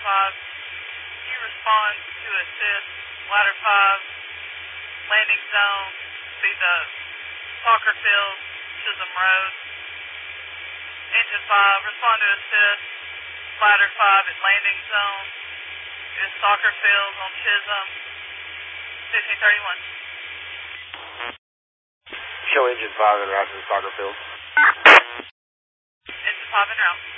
5. You respond to assist Ladder 5, landing zone, be the soccer field, Chisholm Road. Engine 5, respond to assist Ladder 5 at landing zone, is soccer field on Chisholm, 1531. Show engine 5 en route to the soccer field. Engine 5 en route.